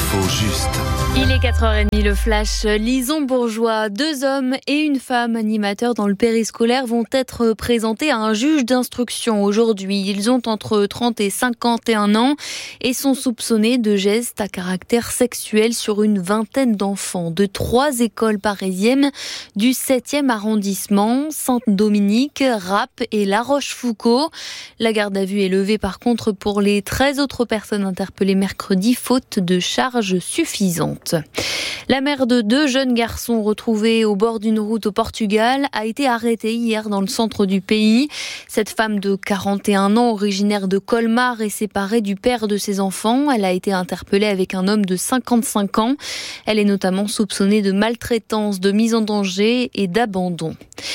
L'info juste. Il est 4h30, le flash. Lison Bourgeois, 2 hommes et une femme animateurs dans le périscolaire vont être présentés à un juge d'instruction aujourd'hui. Ils ont entre 30 et 51 ans et sont soupçonnés de gestes à caractère sexuel sur une vingtaine d'enfants de 3 écoles parisiennes du 7e arrondissement, Sainte-Dominique, Rapp et La Rochefoucauld. La garde à vue est levée par contre pour les 13 autres personnes interpellées mercredi, faute de charges suffisantes. La mère de 2 jeunes garçons retrouvés au bord d'une route au Portugal a été arrêtée hier dans le centre du pays. Cette femme de 41 ans, originaire de Colmar, est séparée du père de ses enfants. Elle a été interpellée avec un homme de 55 ans. Elle est notamment soupçonnée de maltraitance, de mise en danger et d'abandon.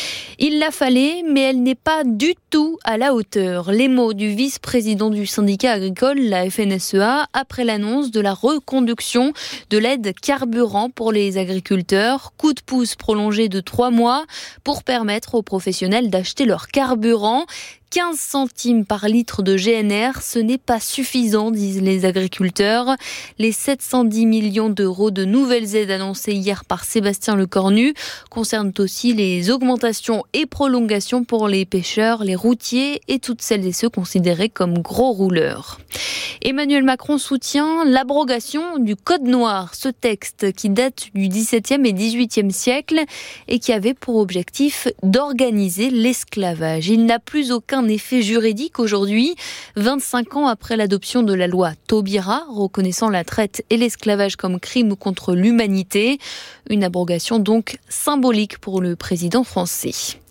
Il la fallait, mais elle n'est pas du tout à la hauteur. Les mots du vice-président du syndicat agricole, la FNSEA, après l'annonce de la reconduction de l'aide carburant pour les agriculteurs. Coup de pouce prolongé de 3 mois pour permettre aux professionnels d'acheter leur carburant. 15 centimes par litre de GNR, ce n'est pas suffisant, disent les agriculteurs. Les 710 millions d'euros de nouvelles aides annoncées hier par Sébastien Lecornu concernent aussi les augmentations et prolongations pour les pêcheurs, les routiers et toutes celles et ceux considérés comme gros rouleurs. Emmanuel Macron soutient l'abrogation du Code noir, ce texte qui date du XVIIe et XVIIIe siècle et qui avait pour objectif d'organiser l'esclavage. Il n'a plus aucun effet juridique aujourd'hui, 25 ans après l'adoption de la loi Taubira, reconnaissant la traite et l'esclavage comme crime contre l'humanité. Une abrogation donc symbolique pour le président français.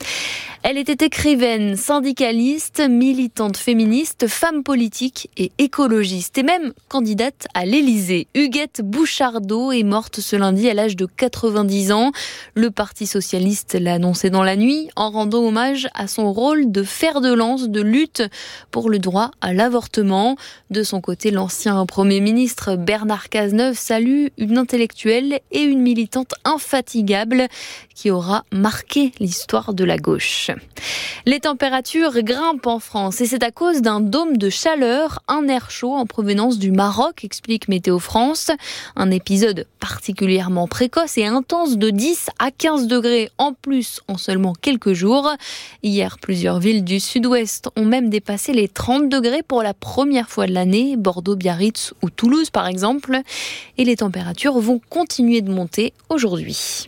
Elle était écrivaine, syndicaliste, militante féministe, femme politique et écologiste, et même candidate à l'Élysée. Huguette Bouchardot est morte ce lundi à l'âge de 90 ans. Le Parti socialiste l'a annoncé dans la nuit en rendant hommage à son rôle de fer de lance de lutte pour le droit à l'avortement. De son côté, l'ancien Premier ministre Bernard Cazeneuve salue une intellectuelle et une militante infatigable qui aura marqué l'histoire de la gauche. Les températures grimpent en France et c'est à cause d'un dôme de chaleur, un air chaud en provenance du Maroc, explique Météo France. Un épisode particulièrement précoce et intense de 10 à 15 degrés en plus en seulement quelques jours. Hier, plusieurs villes du sud-ouest ont même dépassé les 30 degrés pour la première fois de l'année, Bordeaux, Biarritz ou Toulouse par exemple. Et les températures vont continuer de monter aujourd'hui.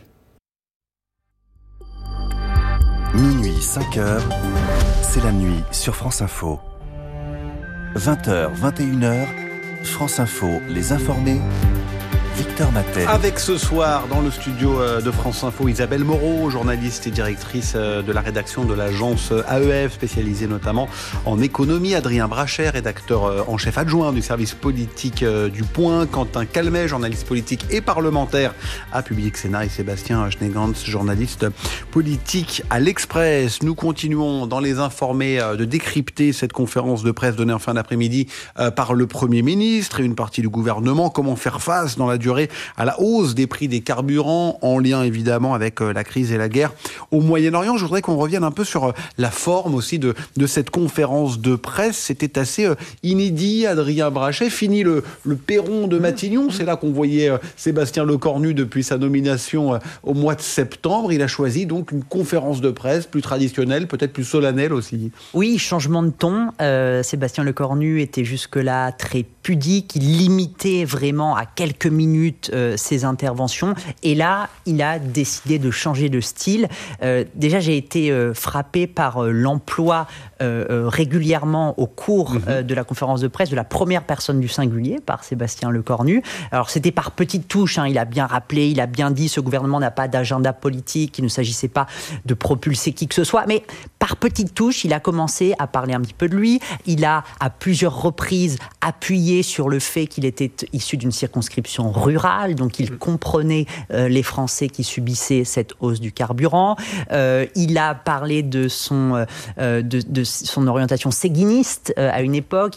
Minuit, 5h, c'est la nuit sur France Info. 20h, 21h, France Info, les informés. Victor Matel. Avec ce soir dans le studio de France Info, Isabelle Moreau, journaliste et directrice de la rédaction de l'agence AEF, spécialisée notamment en économie. Adrien Brachet, rédacteur en chef adjoint du service politique du Point. Quentin Calmet, journaliste politique et parlementaire à Public Sénat. Et Sébastien Schneegantz, journaliste politique à l'Express. Nous continuons dans les informés de décrypter cette conférence de presse donnée en fin d'après-midi par le Premier ministre et une partie du gouvernement. Comment faire face dans la durée à la hausse des prix des carburants, en lien évidemment avec la crise et la guerre au Moyen-Orient. Je voudrais qu'on revienne un peu sur la forme aussi de cette conférence de presse. C'était assez inédit, Adrien Brachet. Fini le perron de Matignon. C'est là qu'on voyait Sébastien Lecornu depuis sa nomination au mois de septembre. Il a choisi donc une conférence de presse plus traditionnelle, peut-être plus solennelle aussi. Oui, changement de ton. Sébastien Lecornu était jusque-là très pudique. Il limitait vraiment à quelques minutes ses interventions. Et là, il a décidé de changer de style. Déjà, j'ai été frappé par l'emploi régulièrement au cours de la conférence de presse de la première personne du singulier, par Sébastien Lecornu. Alors, c'était par petites touches. Il a bien rappelé, il a bien dit, ce gouvernement n'a pas d'agenda politique, il ne s'agissait pas de propulser qui que ce soit. Mais par petites touches, il a commencé à parler un petit peu de lui. Il a, à plusieurs reprises, appuyé sur le fait qu'il était issu d'une circonscription rurale, donc il comprenait les Français qui subissaient cette hausse du carburant. Il a parlé de son orientation séguiniste à une époque.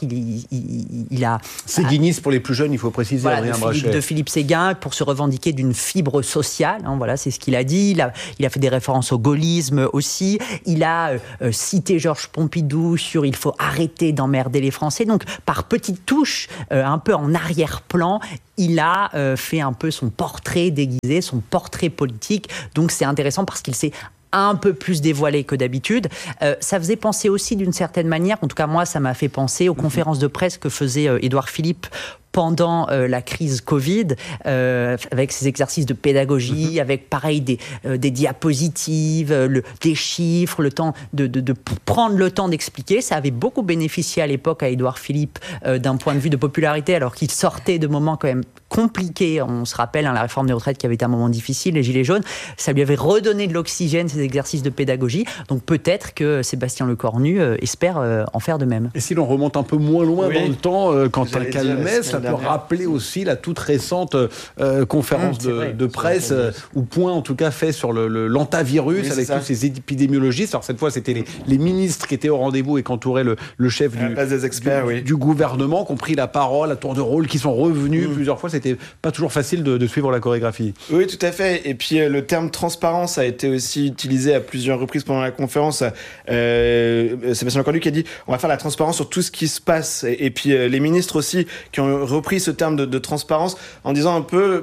Il a séguiniste pour les plus jeunes, il faut préciser. Voilà, Adrien Brachet. de Philippe Séguin pour se revendiquer d'une fibre sociale. Voilà, c'est ce qu'il a dit. Il a fait des références au gaullisme aussi. Il a cité Georges Pompidou sur il faut arrêter d'emmerder les Français. Donc par petites touches, un peu en arrière-plan, il a fait un peu son portrait déguisé, son portrait politique. Donc c'est intéressant parce qu'il s'est un peu plus dévoilé que d'habitude. Ça faisait penser aussi d'une certaine manière, en tout cas moi ça m'a fait penser aux conférences de presse que faisait Édouard Philippe pendant la crise Covid, avec ces exercices de pédagogie, avec pareil des diapositives, des chiffres, le temps de prendre le temps d'expliquer. Ça avait beaucoup bénéficié à l'époque à Édouard Philippe d'un point de vue de popularité, alors qu'il sortait de moments quand même compliqués. On se rappelle la réforme des retraites qui avait été un moment difficile, les Gilets jaunes. Ça lui avait redonné de l'oxygène, ces exercices de pédagogie. Donc peut-être que Sébastien Lecornu espère en faire de même. Et si l'on remonte un peu moins loin dans le temps, Quentin Calmet, ça peut rappeler aussi la toute récente conférence de presse ou point en tout cas fait sur l'antavirus avec tous ces épidémiologistes. Alors cette fois c'était les ministres qui étaient au rendez-vous et qui entouraient le chef du gouvernement, qui ont pris la parole à tour de rôle, qui sont revenus plusieurs fois. C'était pas toujours facile de suivre la chorégraphie. Oui, tout à fait. Et puis le terme transparence a été aussi utilisé à plusieurs reprises pendant la conférence. Sébastien Lecornu qui a dit on va faire la transparence sur tout ce qui se passe. Et puis les ministres aussi qui ont repris ce terme de transparence en disant un peu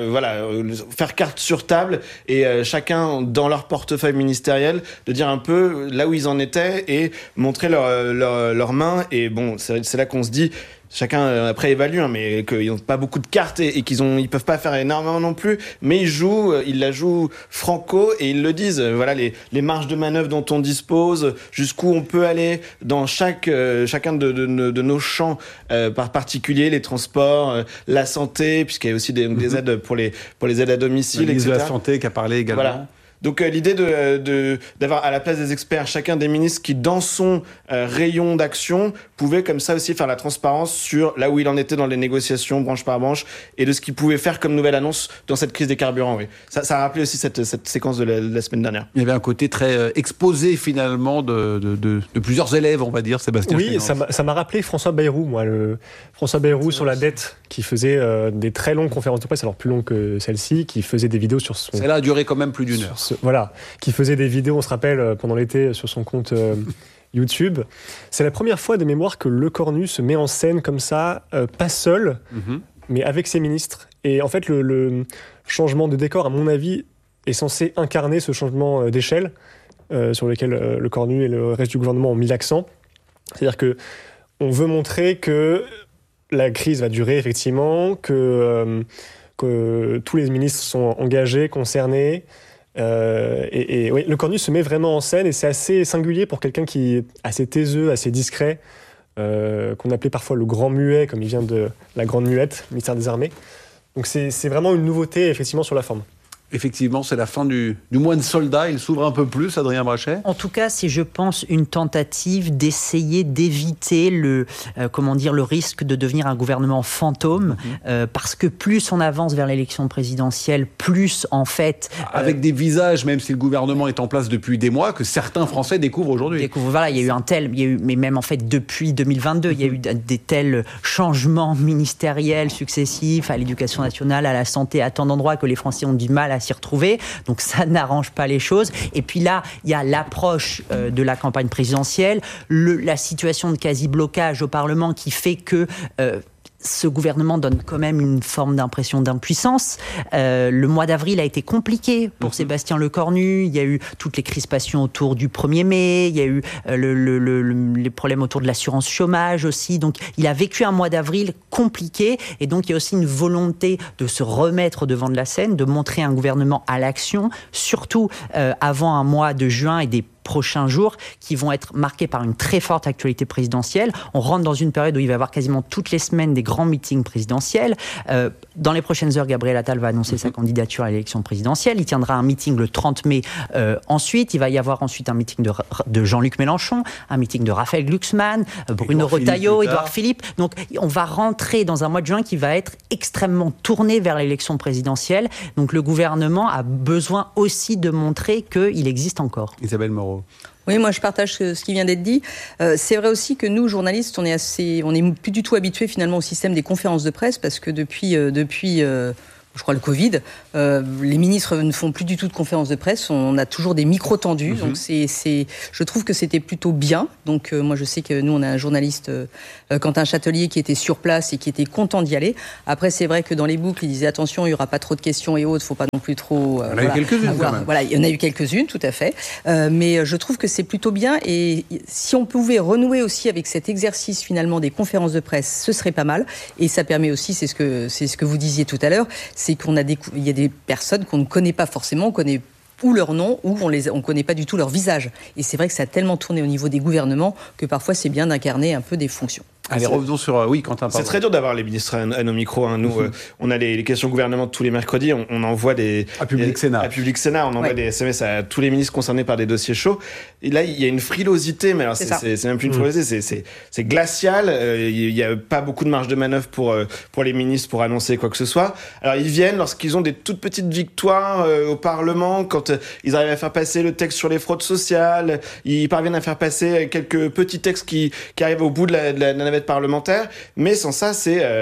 faire carte sur table et chacun dans leur portefeuille ministériel de dire un peu là où ils en étaient et montrer leurs mains. Et bon, c'est là qu'on se dit chacun après évalue, mais qu'ils n'ont pas beaucoup de cartes et ils peuvent pas faire énormément non plus, mais ils la jouent franco et ils le disent. Voilà les marges de manœuvre dont on dispose, jusqu'où on peut aller dans chacun de nos champs par particulier, les transports, la santé, puisqu'il y a aussi des aides pour les aides à domicile, etc. De la santé qui a parlé également. Voilà. Donc l'idée d'avoir à la place des experts chacun des ministres qui dans son rayon d'action pouvait comme ça aussi faire la transparence sur là où il en était dans les négociations branche par branche et de ce qu'il pouvait faire comme nouvelle annonce dans cette crise des carburants. Oui. Ça a rappelé aussi cette séquence de la semaine dernière. Il y avait un côté très exposé finalement de plusieurs élèves, on va dire, Sébastien. Oui, ça m'a rappelé François Bayrou, François Bayrou sur la dette, qui faisait des très longues conférences de presse, alors plus longues que celle-ci, qui faisait des vidéos sur son... Celle-là a duré quand même plus d'une heure. Qui faisait des vidéos, on se rappelle, pendant l'été sur son compte YouTube. C'est la première fois de mémoire que Lecornu se met en scène comme ça, pas seul, mais avec ses ministres. Et en fait, le changement de décor, à mon avis, est censé incarner ce changement d'échelle sur lequel Lecornu et le reste du gouvernement ont mis l'accent. C'est-à-dire qu'on veut montrer que la crise va durer, effectivement, que tous les ministres sont engagés, concernés. Oui, Lecornu se met vraiment en scène et c'est assez singulier pour quelqu'un qui est assez taiseux, assez discret, qu'on appelait parfois le grand muet, comme il vient de la grande muette, ministère des Armées. Donc c'est vraiment une nouveauté, effectivement, sur la forme. Effectivement, c'est la fin du mois de soldat. Il s'ouvre un peu plus, Adrien Brachet. En tout cas, c'est, je pense, une tentative d'essayer d'éviter le risque de devenir un gouvernement fantôme, parce que plus on avance vers l'élection présidentielle, plus en fait... Avec des visages, même si le gouvernement est en place depuis des mois, que certains Français découvrent aujourd'hui. Voilà, il y a eu mais même en fait depuis 2022, il y a eu des tels changements ministériels successifs à l'éducation nationale, à la santé, à tant d'endroits que les Français ont du mal à s'y retrouver, donc ça n'arrange pas les choses. Et puis là, il y a l'approche de la campagne présidentielle, la situation de quasi-blocage au Parlement qui fait que ce gouvernement donne quand même une forme d'impression d'impuissance. Le mois d'avril a été compliqué pour Sébastien Lecornu. Il y a eu toutes les crispations autour du 1er mai. Il y a eu les problèmes autour de l'assurance chômage aussi. Donc, il a vécu un mois d'avril compliqué. Et donc, il y a aussi une volonté de se remettre devant de la scène, de montrer un gouvernement à l'action, surtout avant un mois de juin et des prochains jours qui vont être marqués par une très forte actualité présidentielle. On rentre dans une période où il va y avoir quasiment toutes les semaines des grands meetings présidentiels. Dans les prochaines heures, Gabriel Attal va annoncer sa candidature à l'élection présidentielle. Il tiendra un meeting le 30 mai. Ensuite, il va y avoir ensuite un meeting de Jean-Luc Mélenchon, un meeting de Raphaël Glucksmann, Bruno Retailleau, Édouard Philippe. Donc, on va rentrer dans un mois de juin qui va être extrêmement tourné vers l'élection présidentielle. Donc, le gouvernement a besoin aussi de montrer qu'il existe encore. Isabelle Moreau. Oui, moi je partage ce qui vient d'être dit. C'est vrai aussi que nous, journalistes, on est plus du tout habitués finalement au système des conférences de presse parce que depuis je crois le Covid, les ministres ne font plus du tout de conférences de presse. On a toujours des micros tendus. Donc je trouve que c'était plutôt bien. Donc moi je sais que nous on a un journaliste Quentin Châtelier qui était sur place et qui était content d'y aller. Après c'est vrai que dans les boucles il disait attention il y aura pas trop de questions et autres, faut pas non plus trop. Il y en a eu quelques-unes quand même. Voilà, il y en a eu quelques-unes tout à fait. Mais je trouve que c'est plutôt bien et si on pouvait renouer aussi avec cet exercice finalement des conférences de presse, ce serait pas mal. Et ça permet aussi, c'est ce que vous disiez tout à l'heure. C'est il y a des personnes qu'on ne connaît pas forcément, on connaît ou leur nom, ou on connaît pas du tout leur visage. Et c'est vrai que ça a tellement tourné au niveau des gouvernements que parfois c'est bien d'incarner un peu des fonctions. Allez, revenons sur... Oui, Quentin, pardon. C'est très dur d'avoir les ministres à nos micros. Hein. Nous, on a les questions gouvernement tous les mercredis. On envoie à Public Sénat. À Public Sénat, on envoie des SMS à tous les ministres concernés par des dossiers chauds. Et là, il y a une frilosité, mais alors c'est même plus une frilosité, c'est glacial. Il y a pas beaucoup de marge de manœuvre pour les ministres pour annoncer quoi que ce soit. Alors ils viennent lorsqu'ils ont des toutes petites victoires au Parlement, quand ils arrivent à faire passer le texte sur les fraudes sociales, ils parviennent à faire passer quelques petits textes qui arrivent au bout de la navette parlementaire, mais sans ça,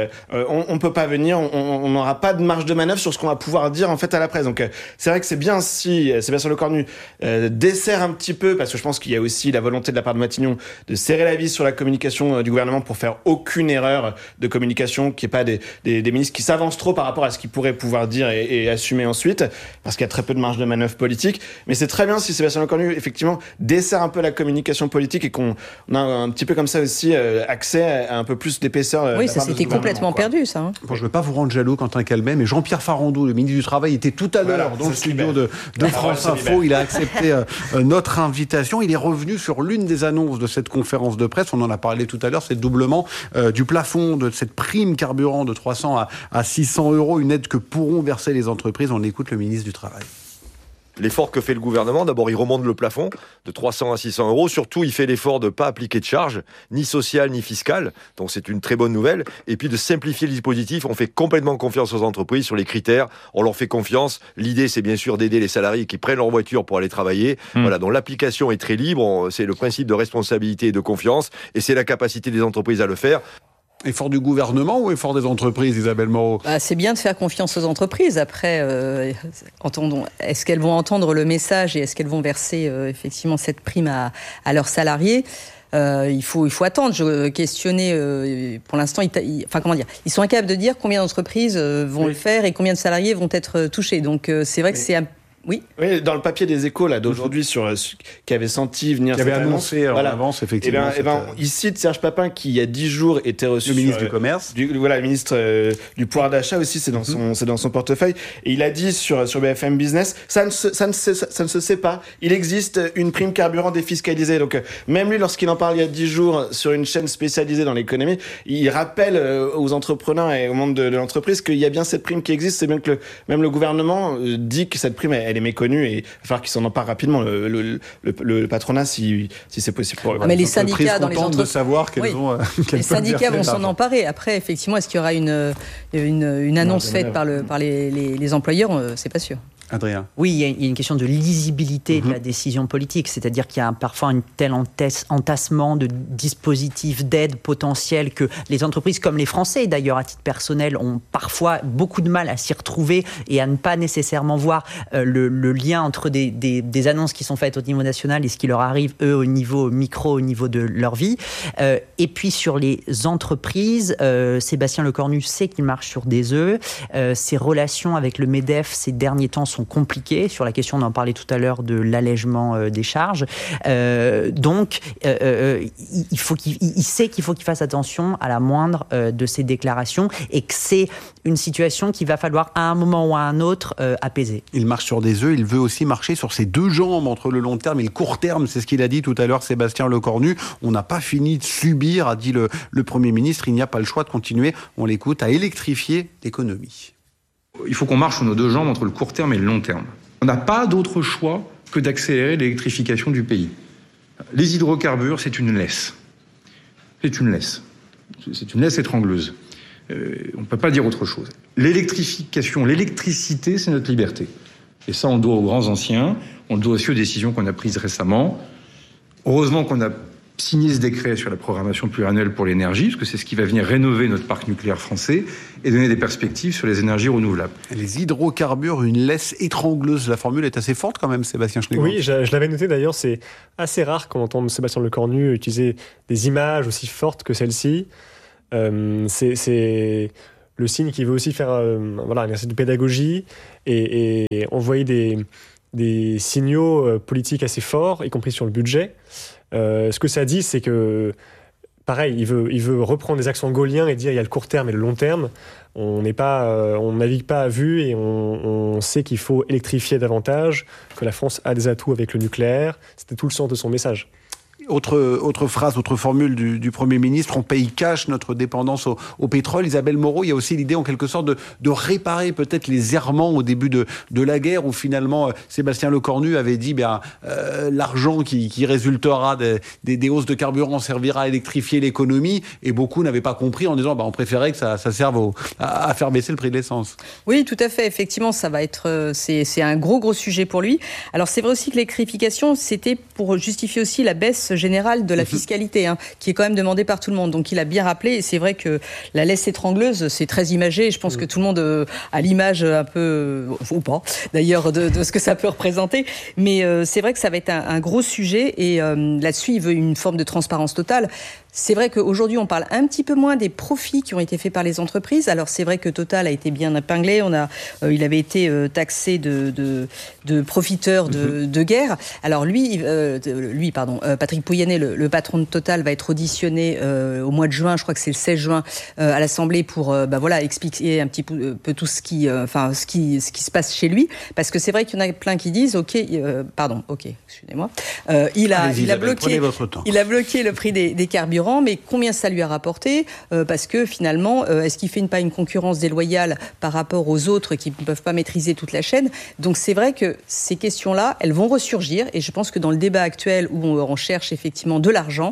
on peut pas venir, on n'aura pas de marge de manœuvre sur ce qu'on va pouvoir dire en fait à la presse. Donc c'est vrai que c'est bien si Sébastien Lecornu dessert un petit peu, parce que je pense qu'il y a aussi la volonté de la part de Matignon de serrer la vis sur la communication du gouvernement pour faire aucune erreur de communication, qu'il n'y ait pas des ministres qui s'avancent trop par rapport à ce qu'ils pourraient pouvoir dire et assumer ensuite, parce qu'il y a très peu de marge de manœuvre politique. Mais c'est très bien si Sébastien Lecornu effectivement dessert un peu la communication politique et qu'on a un petit peu comme ça aussi accès à un peu plus d'épaisseur. Oui, ça s'était complètement perdu, ça. Hein. Bon, je ne veux pas vous rendre jaloux, Quentin Calmet, mais Jean-Pierre Farandou, le ministre du Travail, était tout à l'heure dans le studio de France Info. Il a accepté notre invitation. Il est revenu sur l'une des annonces de cette conférence de presse. On en a parlé tout à l'heure, c'est le doublement du plafond de cette prime carburant de 300 à 600 €, une aide que pourront verser les entreprises. On écoute le ministre du Travail. L'effort que fait le gouvernement, d'abord il remonte le plafond de 300 à 600 €. Surtout, il fait l'effort de ne pas appliquer de charges, ni sociales ni fiscales. Donc c'est une très bonne nouvelle. Et puis de simplifier le dispositif. On fait complètement confiance aux entreprises sur les critères. On leur fait confiance. L'idée, c'est bien sûr d'aider les salariés qui prennent leur voiture pour aller travailler. Voilà, donc l'application est très libre. C'est le principe de responsabilité et de confiance. Et c'est la capacité des entreprises à le faire. Effort du gouvernement ou effort des entreprises, Isabelle Moreau ? C'est bien de faire confiance aux entreprises. Après, est-ce qu'elles vont entendre le message et est-ce qu'elles vont verser effectivement cette prime à leurs salariés ? Il faut attendre. Je questionnais pour l'instant. Ils sont incapables de dire combien d'entreprises vont le faire et combien de salariés vont être touchés. Donc c'est vrai que c'est un... Oui, dans le papier des Échos là d'aujourd'hui qui avait senti venir, qui avait annoncé en avance effectivement. Il cite Serge Papin qui il y a 10 jours était reçu, le ministre du Commerce, le ministre du pouvoir d'achat aussi, c'est dans son portefeuille, et il a dit sur BFM Business, ça ne se sait pas. Il existe une prime carburant défiscalisée. Donc même lui, lorsqu'il en parle il y a 10 jours sur une chaîne spécialisée dans l'économie, il rappelle aux entrepreneurs et au monde de l'entreprise qu'il y a bien cette prime qui existe. C'est bien que même le gouvernement dit que cette prime elle est méconnue et il va falloir qu'ils s'en emparent rapidement, le patronat, si c'est possible. Mais les syndicats dans les entreprises, de savoir les syndicats vont s'en emparer. Après, effectivement, est-ce qu'il y aura une annonce faite par les employeurs ? C'est pas sûr. Adrien. Oui, il y a une question de lisibilité de la décision politique, c'est-à-dire qu'il y a parfois un tel entassement de dispositifs d'aide potentiels que les entreprises, comme les Français d'ailleurs à titre personnel, ont parfois beaucoup de mal à s'y retrouver et à ne pas nécessairement voir le lien entre des annonces qui sont faites au niveau national et ce qui leur arrive, eux, au niveau micro, au niveau de leur vie. Et puis sur les entreprises, Sébastien Lecornu sait qu'il marche sur des œufs. Ses relations avec le MEDEF ces derniers temps sont compliquées sur la question, on en parlait tout à l'heure, de l'allègement des charges. Donc, il sait qu'il faut qu'il fasse attention à la moindre de ses déclarations et que c'est une situation qu'il va falloir à un moment ou à un autre apaiser. Il marche sur des œufs, il veut aussi marcher sur ses deux jambes entre le long terme et le court terme, c'est ce qu'il a dit tout à l'heure Sébastien Lecornu. On n'a pas fini de subir, a dit le Premier ministre, il n'y a pas le choix de continuer, on l'écoute, à électrifier l'économie. Il faut qu'on marche sur nos deux jambes entre le court terme et le long terme. On n'a pas d'autre choix que d'accélérer l'électrification du pays. Les hydrocarbures, c'est une laisse. C'est une laisse. C'est une laisse étrangleuse. On ne peut pas dire autre chose. L'électrification, l'électricité, c'est notre liberté. Et ça, on doit aux grands anciens, on le doit aussi aux décisions qu'on a prises récemment. Heureusement qu'on a signé ce décret sur la programmation pluriannuelle pour l'énergie, parce que c'est ce qui va venir rénover notre parc nucléaire français et donner des perspectives sur les énergies renouvelables. Les hydrocarbures, une laisse étrangleuse. La formule est assez forte quand même, Sébastien Schneegans. Oui, je l'avais noté d'ailleurs, c'est assez rare qu'on entende Sébastien Lecornu utiliser des images aussi fortes que celle-ci. C'est le signe qu'il veut aussi faire un exercice de pédagogie et envoyer des signaux politiques assez forts, y compris sur le budget. Ce que ça dit, c'est que, pareil, il veut reprendre des accents gaulliens et dire il y a le court terme et le long terme. On navigue pas à vue et on sait qu'il faut électrifier davantage, que la France a des atouts avec le nucléaire. C'était tout le sens de son message. Autre phrase, autre formule du Premier ministre, on paye cash notre dépendance au pétrole. Isabelle Moreau, il y a aussi l'idée en quelque sorte de réparer peut-être les errements au début de la guerre où finalement Sébastien Lecornu avait dit l'argent qui résultera des hausses de carburant servira à électrifier l'économie, et beaucoup n'avaient pas compris en disant on préférait que ça serve à faire baisser le prix de l'essence. Oui, tout à fait. Effectivement, ça va être c'est un gros sujet pour lui. Alors c'est vrai aussi que l'électrification, c'était pour justifier aussi la baisse générale de la fiscalité, qui est quand même demandée par tout le monde. Donc il a bien rappelé, et c'est vrai que la laisse étrangleuse, c'est très imagé, et je pense que tout le monde a l'image un peu, ou pas, d'ailleurs, de ce que ça peut représenter. Mais c'est vrai que ça va être un gros sujet, et là-dessus, il veut une forme de transparence totale. C'est vrai qu'aujourd'hui, on parle un petit peu moins des profits qui ont été faits par les entreprises. Alors, c'est vrai que Total a été bien épinglé. Il avait été taxé de profiteur de guerre. Alors, Patrick Pouyanné, le patron de Total, va être auditionné au mois de juin. Je crois que c'est le 16 juin à l'Assemblée pour expliquer un petit peu tout ce qui se passe chez lui. Parce que c'est vrai qu'il y en a plein qui disent excusez-moi. Il a bloqué le prix des carburants. Mais combien ça lui a rapporté parce que finalement, est-ce qu'il fait pas une concurrence déloyale par rapport aux autres qui ne peuvent pas maîtriser toute la chaîne? Donc c'est vrai que ces questions-là, elles vont ressurgir, et je pense que dans le débat actuel où on cherche effectivement de l'argent,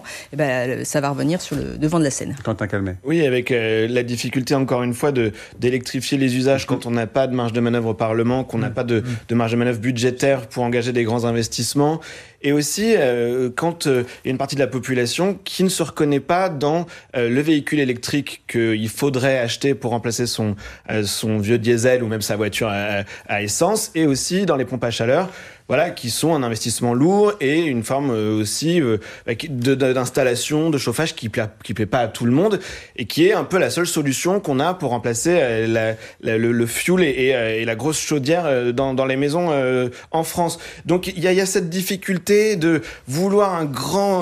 ça va revenir sur le devant de la scène. Quentin Calmet. Oui, avec la difficulté encore une fois d'électrifier les usages quand on n'a pas de marge de manœuvre au Parlement, qu'on n'a pas de marge de manœuvre budgétaire pour engager des grands investissements. Et aussi, quand il y a une partie de la population qui ne se reconnaît pas dans le véhicule électrique qu'il faudrait acheter pour remplacer son vieux diesel ou même sa voiture à essence, et aussi dans les pompes à chaleur, qui sont un investissement lourd et une forme aussi d'installation, de chauffage qui plaît pas à tout le monde, et qui est un peu la seule solution qu'on a pour remplacer le fioul et la grosse chaudière dans les maisons en France. Donc il y a cette difficulté de vouloir un grand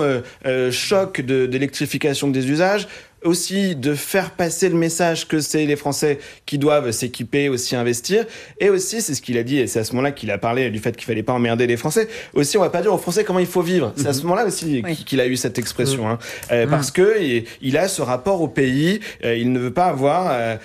choc d'électrification des usages, aussi de faire passer le message que c'est les Français qui doivent s'équiper, aussi investir. Et aussi, c'est ce qu'il a dit, et c'est à ce moment-là qu'il a parlé du fait qu'il fallait pas emmerder les Français. Aussi, on va pas dire aux Français comment il faut vivre. C'est à ce moment-là aussi qu'il a eu cette expression, parce que il a ce rapport au pays. Il ne veut pas avoir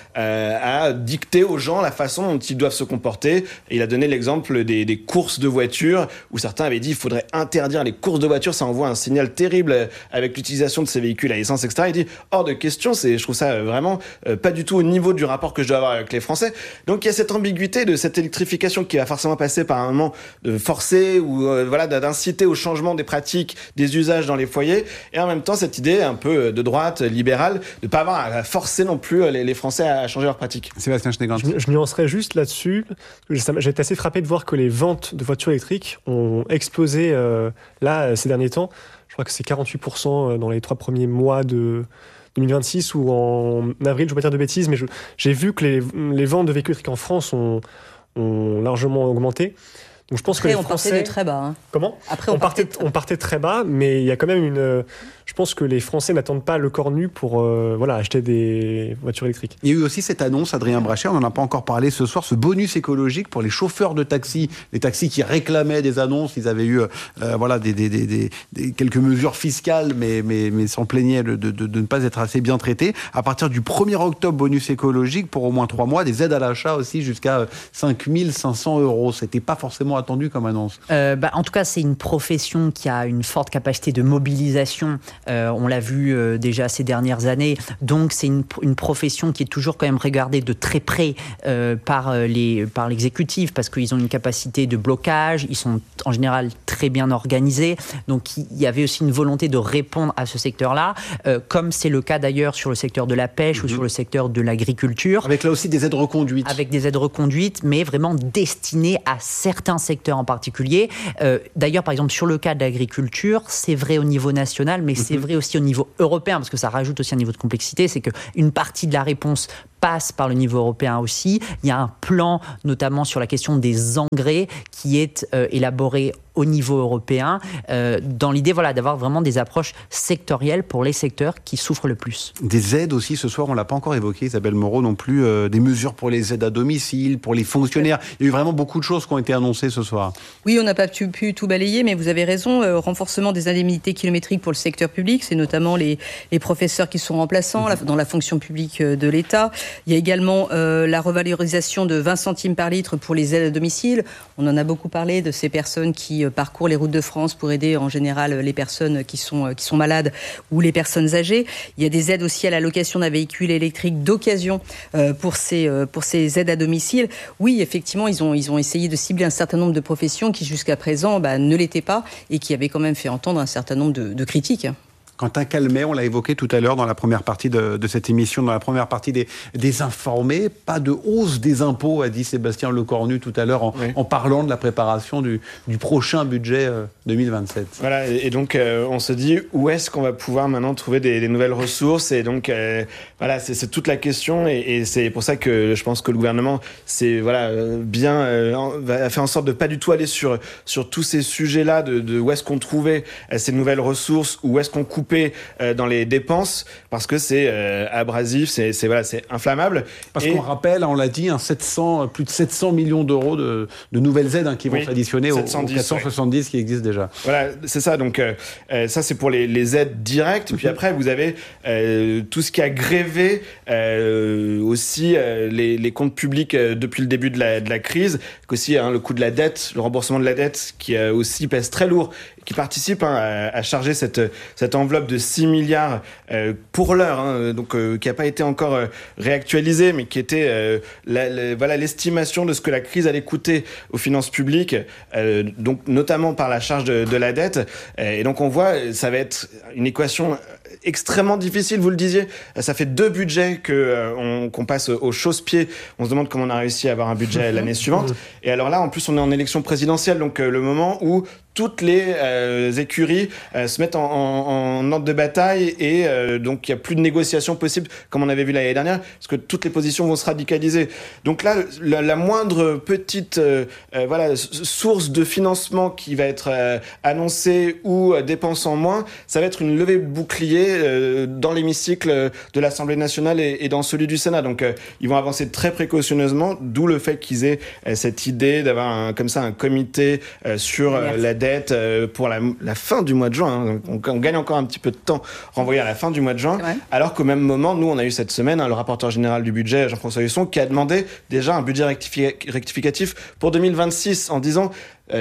à dicter aux gens la façon dont ils doivent se comporter. Et il a donné l'exemple des courses de voitures, où certains avaient dit il faudrait interdire les courses de voitures, ça envoie un signal terrible avec l'utilisation de ces véhicules à essence, etc. Il dit hors de question, je trouve ça vraiment pas du tout au niveau du rapport que je dois avoir avec les Français. Donc il y a cette ambiguïté de cette électrification qui va forcément passer par un moment de forcer ou d'inciter au changement des pratiques, des usages dans les foyers, et en même temps cette idée un peu de droite libérale de pas avoir à forcer non plus les Français à changer leurs pratiques. Sébastien Schneegans. Je nuancerais juste là-dessus. J'ai été assez frappé de voir que les ventes de voitures électriques ont explosé ces derniers temps. Je crois que c'est 48% dans les 3 premiers mois de 2026 ou en avril, je ne veux pas dire de bêtises, mais j'ai vu que les ventes de véhicules électriques en France ont largement augmenté. Donc je pense Après, que les on Français... partait de très bas. Comment ? Après, on partait très bas, mais il y a quand même je pense que les Français n'attendent pas le corps nu pour acheter des voitures électriques. Il y a eu aussi cette annonce, Adrien Brachet, on n'en a pas encore parlé ce soir, ce bonus écologique pour les chauffeurs de taxi, les taxis qui réclamaient des annonces. Ils avaient eu quelques mesures fiscales, mais s'en plaignaient de ne pas être assez bien traités. À partir du 1er octobre, bonus écologique pour au moins 3 mois, des aides à l'achat aussi jusqu'à 5 500 €. C'était pas forcément attendu comme annonce. En tout cas, c'est une profession qui a une forte capacité de mobilisation On l'a vu déjà ces dernières années. Donc, c'est une profession qui est toujours quand même regardée de très près par l'exécutif parce qu'ils ont une capacité de blocage. Ils sont en général très bien organisés. Donc, il y avait aussi une volonté de répondre à ce secteur-là, comme c'est le cas d'ailleurs sur le secteur de la pêche ou sur le secteur de l'agriculture. Avec là aussi des aides reconduites. Avec des aides reconduites, mais vraiment destinées à certains secteurs en particulier. D'ailleurs, par exemple, sur le cas de l'agriculture, c'est vrai au niveau national, mais c'est vrai aussi au niveau européen, parce que ça rajoute aussi un niveau de complexité, c'est qu'une partie de la réponse passe par le niveau européen aussi. Il y a un plan, notamment sur la question des engrais, qui est élaboré au niveau européen, dans l'idée d'avoir vraiment des approches sectorielles pour les secteurs qui souffrent le plus. Des aides aussi, ce soir, on ne l'a pas encore évoqué, Isabelle Moreau non plus, des mesures pour les aides à domicile, pour les fonctionnaires. Il y a eu vraiment beaucoup de choses qui ont été annoncées ce soir. Oui, on n'a pas pu tout balayer, mais vous avez raison, renforcement des indemnités kilométriques pour le secteur public, c'est notamment les professeurs qui sont remplaçants dans la fonction publique de l'État. Il y a également la revalorisation de 20 centimes par litre pour les aides à domicile. On en a beaucoup parlé de ces personnes qui parcourent les routes de France pour aider en général les personnes qui sont malades ou les personnes âgées. Il y a des aides aussi à la location d'un véhicule électrique d'occasion pour ces aides à domicile. Oui, effectivement, ils ont essayé de cibler un certain nombre de professions qui jusqu'à présent ne l'étaient pas et qui avaient quand même fait entendre un certain nombre de critiques. Quentin Calmet, on l'a évoqué tout à l'heure dans la première partie de cette émission, dans la première partie des informés. Pas de hausse des impôts, a dit Sébastien Lecornu tout à l'heure en parlant de la préparation du prochain budget 2027. Voilà, et donc on se dit où est-ce qu'on va pouvoir maintenant trouver des nouvelles ressources. Et donc c'est toute la question et c'est pour ça que je pense que le gouvernement va faire en sorte de pas du tout aller sur tous ces sujets-là de où est-ce qu'on trouvait ces nouvelles ressources, où est-ce qu'on coupe dans les dépenses parce que c'est abrasif, c'est inflammable. Parce qu'on rappelle, on l'a dit, plus de 700 millions d'euros de nouvelles aides qui vont s'additionner aux 470 qui existent déjà. Voilà, c'est ça. Donc ça, c'est pour les aides directes. Et puis après, vous avez tout ce qui a grévé aussi les comptes publics depuis le début de la crise, qu'aussi le coût de la dette, le remboursement de la dette qui aussi pèse très lourd, qui participe à charger cette enveloppe de 6 milliards pour l'heure, donc qui n'a pas été encore réactualisée, mais qui était l'estimation de ce que la crise allait coûter aux finances publiques, donc notamment par la charge de la dette. Et donc on voit, ça va être une équation extrêmement difficile, vous le disiez. Ça fait 2 budgets qu'on passe au chausse-pied. On se demande comment on a réussi à avoir un budget l'année suivante. Et alors là, en plus, on est en élection présidentielle, donc le moment où toutes les écuries se mettent en ordre de bataille et donc il n'y a plus de négociation possible comme on avait vu l'année dernière parce que toutes les positions vont se radicaliser. Donc là, la moindre petite source de financement qui va être annoncée ou dépense en moins, ça va être une levée de bouclier dans l'hémicycle de l'Assemblée nationale et dans celui du Sénat. Donc ils vont avancer très précautionneusement, d'où le fait qu'ils aient cette idée d'avoir un comité sur la dette pour la fin du mois de juin. On gagne encore un petit peu de temps renvoyé à la fin du mois de juin, alors qu'au même moment, nous, on a eu cette semaine le rapporteur général du budget, Jean-François Husson, qui a demandé déjà un budget rectificatif pour 2026 en disant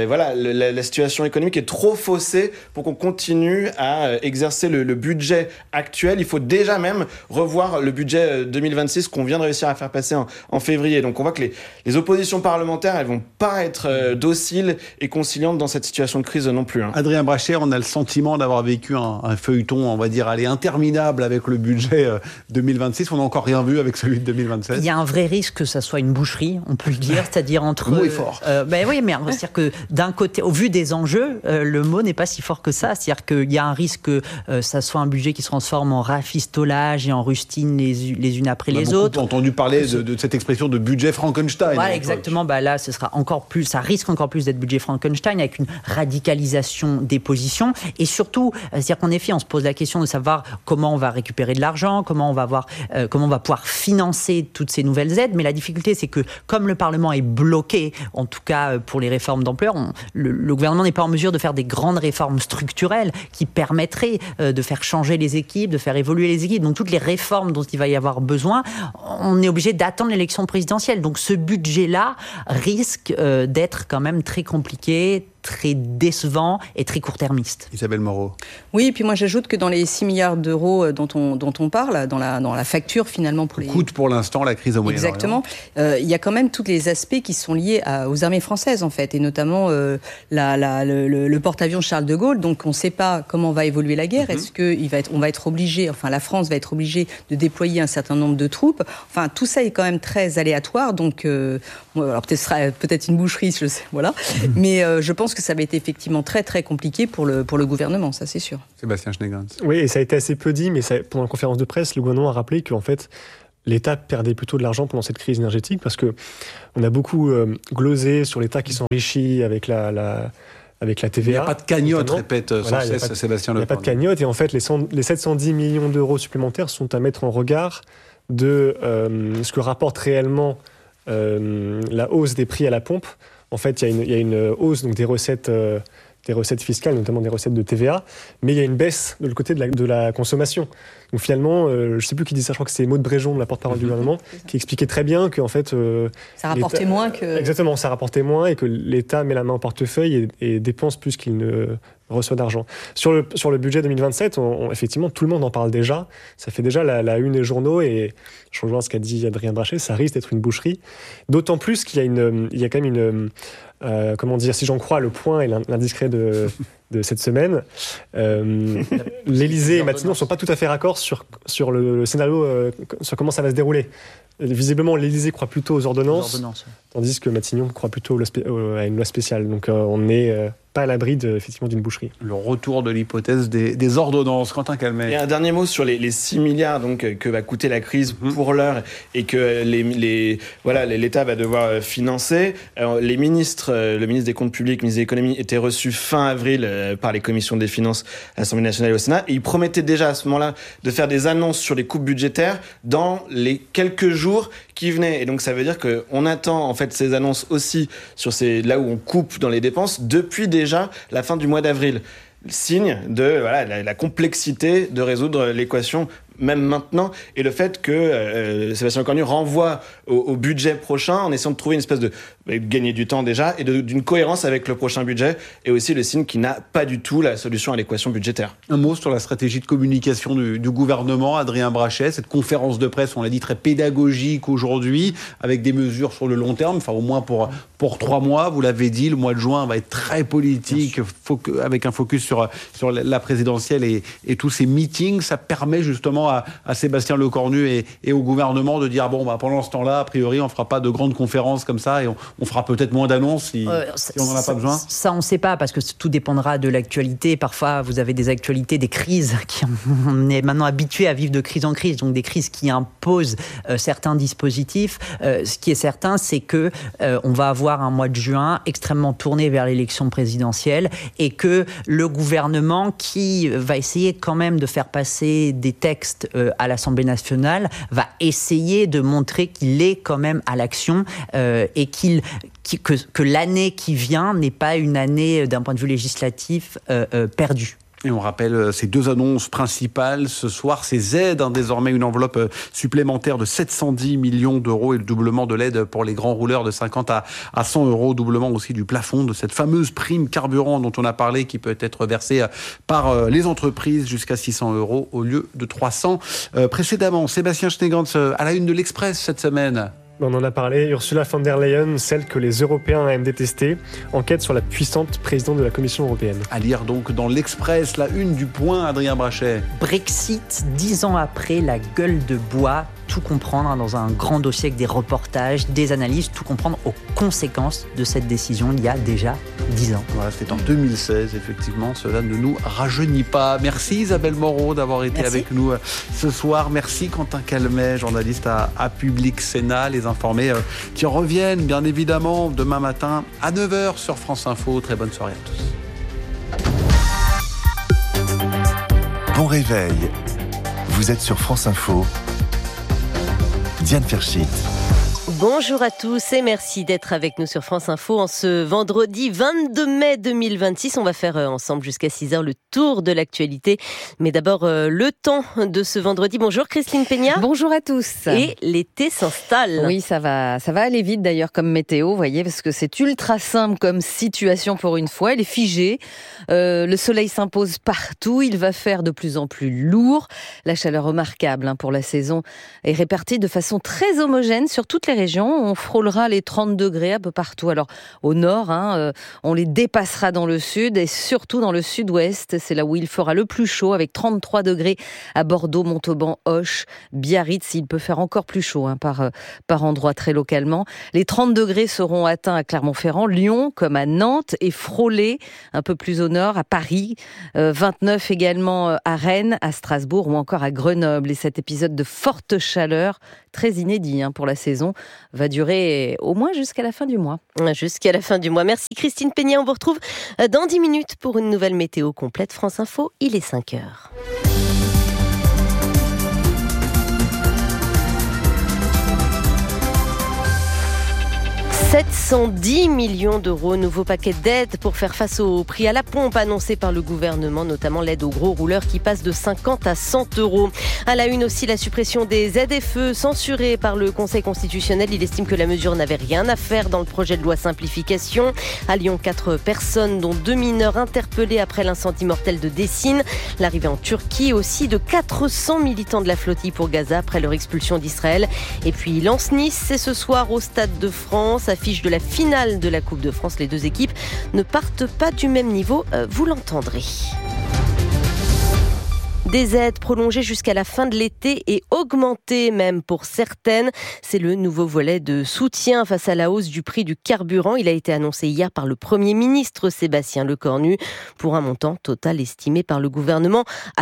la situation économique est trop faussée pour qu'on continue à exercer le budget actuel. Il faut déjà même revoir le budget 2026 qu'on vient de réussir à faire passer en février. Donc on voit que les oppositions parlementaires, elles vont pas être dociles et conciliantes dans cette situation de crise non plus. Adrien Brachet, on a le sentiment d'avoir vécu un feuilleton, on va dire, interminable avec le budget 2026. On n'a encore rien vu avec celui de 2027. Il y a un vrai risque que ça soit une boucherie, on peut le dire, c'est-à-dire entre... Le mot est fort. Oui, mais c'est-à-dire que d'un côté, au vu des enjeux, le mot n'est pas si fort que ça. C'est-à-dire qu'il y a un risque que ça soit un budget qui se transforme en rafistolage et en rustines les unes après les autres. On a entendu parler de cette expression de budget Frankenstein. Voilà, exactement. Là, ce sera encore plus, ça risque encore plus d'être budget Frankenstein avec une radicalisation des positions. Et surtout, c'est-à-dire qu'en effet, on se pose la question de savoir comment on va récupérer de l'argent, comment on va pouvoir financer toutes ces nouvelles aides. Mais la difficulté, c'est que comme le Parlement est bloqué, en tout cas pour les réformes d'ampleur, le gouvernement n'est pas en mesure de faire des grandes réformes structurelles qui permettraient de faire changer les équipes, de faire évoluer les équipes. Donc toutes les réformes dont il va y avoir besoin, on est obligé d'attendre l'élection présidentielle. Donc ce budget-là risque d'être quand même très compliqué, très décevant et très court-termiste. Isabelle Moreau. Oui, et puis moi j'ajoute que dans les 6 milliards d'euros dont on parle, dans la facture finalement pour les... Coûte pour l'instant la crise au Moyen-Orient. Exactement. Il y a quand même tous les aspects qui sont liés aux armées françaises en fait, et notamment le porte-avions Charles de Gaulle. Donc on ne sait pas comment va évoluer la guerre. Est-ce qu'on va être obligé, enfin la France va être obligée de déployer un certain nombre de troupes. Enfin tout ça est quand même très aléatoire. Donc alors peut-être une boucherie, je sais, voilà. Mais je pense que ça va être effectivement très très compliqué pour le gouvernement, ça c'est sûr. Sébastien Schneegrens. Oui, et ça a été assez peu dit, mais pendant la conférence de presse, le gouvernement a rappelé qu'en fait, l'État perdait plutôt de l'argent pendant cette crise énergétique parce qu'on a beaucoup glosé sur l'État qui s'enrichit avec la TVA. Il n'y a pas de cagnotte, notamment. Répète sans cesse Sébastien Lecornu. Il n'y a pas de cagnotte, et en fait, les 710 millions d'euros supplémentaires sont à mettre en regard de ce que rapporte réellement la hausse des prix à la pompe. En fait, il y a une hausse donc, des recettes fiscales, notamment des recettes de TVA, mais il y a une baisse de le côté de la consommation. Donc finalement, je ne sais plus qui dit ça, je crois que c'est Maud Bréjon, la porte-parole du gouvernement, qui expliquait très bien qu'en fait... ça rapportait moins que... Exactement, ça rapportait moins et que l'État met la main au portefeuille et dépense plus qu'il ne reçoit d'argent. Sur le budget 2027, effectivement, tout le monde en parle déjà. Ça fait déjà la une des journaux, et je rejoins ce qu'a dit Adrien Brachet, ça risque d'être une boucherie. D'autant plus qu'il y a quand même comment dire, si j'en crois le Point et l'Indiscret de cette semaine, l'Élysée et Matignon ne sont pas tout à fait raccords sur le scénario, sur comment ça va se dérouler. Visiblement, l'Élysée croit plutôt aux ordonnances. Tandis que Matignon croit plutôt à une loi spéciale. Donc on n'est pas à l'abri effectivement d'une boucherie. Le retour de l'hypothèse des ordonnances. Quentin Calmet. Et un dernier mot sur les 6 milliards donc, que va coûter la crise pour l'heure et que l'État va devoir financer. Alors, le ministre des Comptes publics, le ministre de l'Économie, était reçu fin avril par les commissions des finances à l'Assemblée nationale et au Sénat. Et il promettait déjà à ce moment-là de faire des annonces sur les coupes budgétaires dans les quelques jours qui venaient. Et donc ça veut dire qu'on attend en fait ces annonces aussi sur là où on coupe dans les dépenses depuis déjà la fin du mois d'avril. Signe de la complexité de résoudre l'équation même maintenant, et le fait que Sébastien Lecornu renvoie au budget prochain en essayant de trouver une espèce de gagner du temps déjà et d'une cohérence avec le prochain budget, et aussi le signe qu'il n'a pas du tout la solution à l'équation budgétaire. Un mot sur la stratégie de communication du gouvernement, Adrien Brachet, cette conférence de presse, on l'a dit, très pédagogique aujourd'hui, avec des mesures sur le long terme, enfin au moins pour 3 mois, vous l'avez dit, le mois de juin va être très politique, avec un focus sur la présidentielle et tous ces meetings. Ça permet justement à Sébastien Lecornu et au gouvernement de dire pendant ce temps-là, a priori, on ne fera pas de grandes conférences comme ça, et on fera peut-être moins d'annonces si on n'en a pas besoin. Ça, on ne sait pas, parce que tout dépendra de l'actualité. Parfois, vous avez des actualités, des crises, on est maintenant habitué à vivre de crise en crise, donc des crises qui imposent certains dispositifs. Ce qui est certain, c'est que on va avoir un mois de juin extrêmement tourné vers l'élection présidentielle, et que le gouvernement, qui va essayer quand même de faire passer des textes à l'Assemblée nationale, va essayer de montrer qu'il est quand même à l'action, et que l'année qui vient n'est pas une année d'un point de vue législatif perdue. Et on rappelle ces 2 annonces principales ce soir, ces aides, désormais une enveloppe supplémentaire de 710 millions d'euros et le doublement de l'aide pour les grands rouleurs de 50 à 100 euros, doublement aussi du plafond de cette fameuse prime carburant dont on a parlé, qui peut être versée par les entreprises jusqu'à 600 euros au lieu de 300 précédemment. Sébastien Schneegrens, à la une de l'Express cette semaine. On en a parlé, Ursula von der Leyen, celle que les Européens aiment détester, enquête sur la puissante présidente de la Commission européenne. À lire donc dans l'Express, la une du Point, Adrien Brachet. Brexit, 10 ans après, la gueule de bois, tout comprendre dans un grand dossier avec des reportages, des analyses, tout comprendre aux conséquences de cette décision il y a déjà 10 ans. Voilà, c'était en 2016, effectivement, cela ne nous rajeunit pas. Merci Isabelle Moreau d'avoir été avec nous ce soir. Merci Quentin Calmet, journaliste à Public Sénat, les informés qui reviennent bien évidemment demain matin à 9h sur France Info. Très bonne soirée à tous. Bon réveil, vous êtes sur France Info. Diane Ferschit. Bonjour à tous et merci d'être avec nous sur France Info en ce vendredi 22 mai 2026. On va faire ensemble jusqu'à 6h le tour de l'actualité. Mais d'abord, le temps de ce vendredi. Bonjour Christine Peña. Bonjour à tous. Et l'été s'installe. Oui, ça va aller vite d'ailleurs comme météo, vous voyez, parce que c'est ultra simple comme situation pour une fois. Elle est figée. Le soleil s'impose partout. Il va faire de plus en plus lourd. La chaleur remarquable pour la saison est répartie de façon très homogène sur toutes les régions. On frôlera les 30 degrés un peu partout. Alors au nord, on les dépassera dans le sud et surtout dans le sud-ouest. C'est là où il fera le plus chaud avec 33 degrés à Bordeaux, Montauban, Auch, Biarritz. Il peut faire encore plus chaud par endroit très localement. Les 30 degrés seront atteints à Clermont-Ferrand, Lyon comme à Nantes et frôlés un peu plus au nord à Paris. 29 également à Rennes, à Strasbourg ou encore à Grenoble. Et cet épisode de forte chaleur, très inédit pour la saison, va durer au moins jusqu'à la fin du mois. Jusqu'à la fin du mois. Merci Christine Peña. On vous retrouve dans 10 minutes pour une nouvelle météo complète. France Info, il est 5h. 710 millions d'euros, nouveau paquet d'aide pour faire face au prix à la pompe annoncé par le gouvernement, notamment l'aide aux gros rouleurs qui passe de 50 à 100 euros. À la une aussi, la suppression des ZFE censurée par le Conseil constitutionnel. Il estime que la mesure n'avait rien à faire dans le projet de loi simplification. À Lyon, 4 personnes, dont 2 mineurs interpellés après l'incendie mortel de Dessine. L'arrivée en Turquie aussi de 400 militants de la flottille pour Gaza après leur expulsion d'Israël. Et puis Lens-Nice, c'est ce soir au Stade de France. Affiche de la finale de la Coupe de France. Les deux équipes ne partent pas du même niveau, vous l'entendrez. Des aides prolongées jusqu'à la fin de l'été et augmentées même pour certaines. C'est le nouveau volet de soutien face à la hausse du prix du carburant. Il a été annoncé hier par le Premier ministre Sébastien Lecornu pour un montant total estimé par le gouvernement à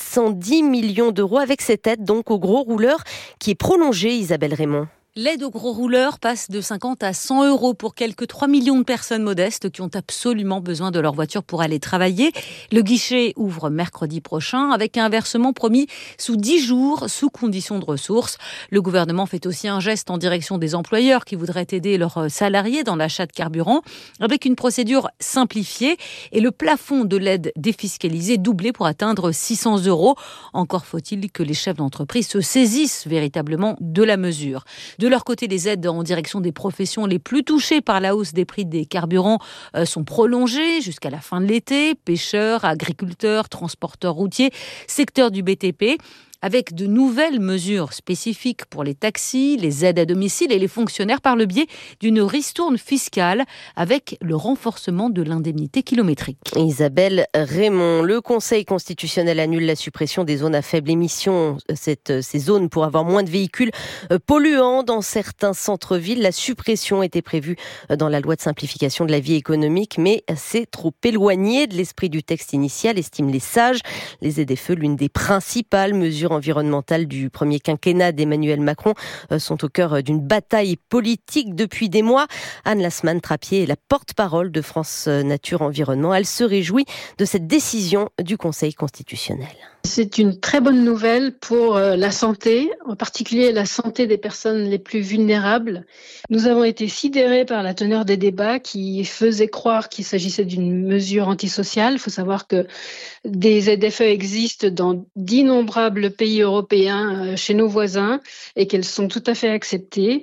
710 millions d'euros avec cette aide donc aux gros rouleurs qui est prolongée, Isabelle Raymond. L'aide aux gros rouleurs passe de 50 à 100 euros pour quelques 3 millions de personnes modestes qui ont absolument besoin de leur voiture pour aller travailler. Le guichet ouvre mercredi prochain avec un versement promis sous 10 jours, sous condition de ressources. Le gouvernement fait aussi un geste en direction des employeurs qui voudraient aider leurs salariés dans l'achat de carburant avec une procédure simplifiée et le plafond de l'aide défiscalisée doublé pour atteindre 600 euros. Encore faut-il que les chefs d'entreprise se saisissent véritablement de la mesure. De leur côté, les aides en direction des professions les plus touchées par la hausse des prix des carburants sont prolongées jusqu'à la fin de l'été. Pêcheurs, agriculteurs, transporteurs routiers, secteur du BTP. Avec de nouvelles mesures spécifiques pour les taxis, les aides à domicile et les fonctionnaires par le biais d'une ristourne fiscale avec le renforcement de l'indemnité kilométrique. Isabelle Raymond, le Conseil constitutionnel annule la suppression des zones à faible émission, ces zones pour avoir moins de véhicules polluants dans certains centres-villes. La suppression était prévue dans la loi de simplification de la vie économique, mais c'est trop éloigné de l'esprit du texte initial, estiment les sages. Les ZFE, l'une des principales mesures environnementales du premier quinquennat d'Emmanuel Macron, sont au cœur d'une bataille politique depuis des mois. Anne Lasman-Trappier est la porte-parole de France Nature Environnement. Elle se réjouit de cette décision du Conseil constitutionnel. C'est une très bonne nouvelle pour la santé, en particulier la santé des personnes les plus vulnérables. Nous avons été sidérés par la teneur des débats qui faisaient croire qu'il s'agissait d'une mesure antisociale. Il faut savoir que des ZFE existent dans d'innombrables pays européens chez nos voisins et qu'elles sont tout à fait acceptées.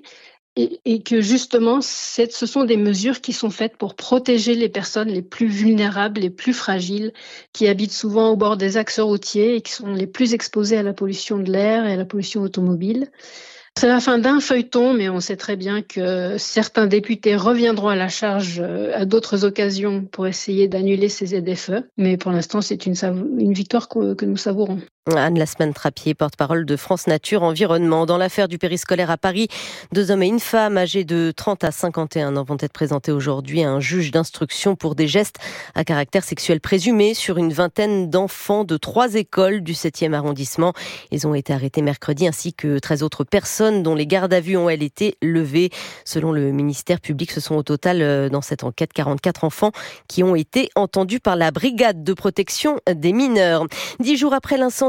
Et que justement, ce sont des mesures qui sont faites pour protéger les personnes les plus vulnérables, les plus fragiles, qui habitent souvent au bord des axes routiers et qui sont les plus exposées à la pollution de l'air et à la pollution automobile. C'est la fin d'un feuilleton, mais on sait très bien que certains députés reviendront à la charge à d'autres occasions pour essayer d'annuler ces ZFE. Mais pour l'instant, c'est une victoire que nous savourons. Anne Lasman-Trappier, porte-parole de France Nature Environnement. Dans l'affaire du périscolaire à Paris, 2 hommes et une femme âgés de 30 à 51 ans vont être présentés aujourd'hui à un juge d'instruction pour des gestes à caractère sexuel présumé sur une vingtaine d'enfants de 3 écoles du 7e arrondissement. Ils ont été arrêtés mercredi ainsi que 13 autres personnes dont les gardes à vue ont, elles, été levées. Selon le ministère public, ce sont au total, dans cette enquête, 44 enfants qui ont été entendus par la brigade de protection des mineurs. 10 jours après l'incendie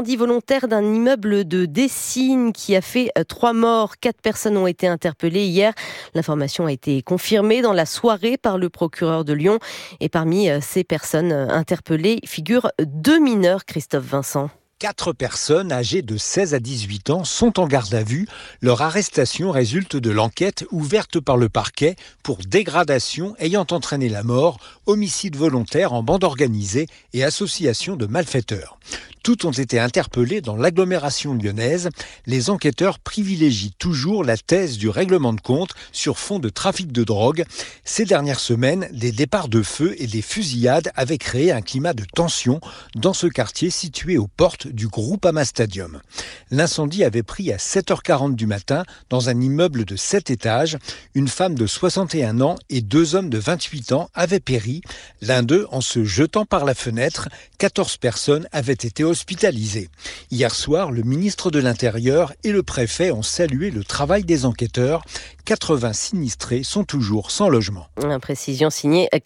incendie volontaire d'un immeuble de Dessines qui a fait 3 morts. 4 personnes ont été interpellées hier. L'information a été confirmée dans la soirée par le procureur de Lyon. Et parmi ces personnes interpellées figurent 2 mineurs, Christophe Vincent. 4 personnes âgées de 16 à 18 ans sont en garde à vue. Leur arrestation résulte de l'enquête ouverte par le parquet pour dégradation ayant entraîné la mort, homicide volontaire en bande organisée et association de malfaiteurs. Toutes ont été interpellées dans l'agglomération lyonnaise. Les enquêteurs privilégient toujours la thèse du règlement de compte sur fond de trafic de drogue. Ces dernières semaines, des départs de feu et des fusillades avaient créé un climat de tension dans ce quartier situé aux portes du Groupama Stadium. L'incendie avait pris à 7h40 du matin dans un immeuble de 7 étages. Une femme de 61 ans et 2 hommes de 28 ans avaient péri. L'un d'eux en se jetant par la fenêtre. 14 personnes avaient été hospitalisées. Hier soir, le ministre de l'Intérieur et le préfet ont salué le travail des enquêteurs. 80 sinistrés sont toujours sans logement. Précision signée